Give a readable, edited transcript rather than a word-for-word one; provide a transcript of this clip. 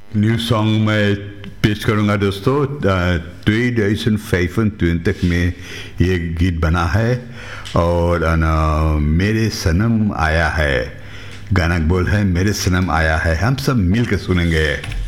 New song मैं पेश करूंगा दोस्तों। 2025 में ये गीत बना है और मेरे सनम आया है, गाना बोल है मेरे सनम आया है। हम सब मिल के सुनेंगे।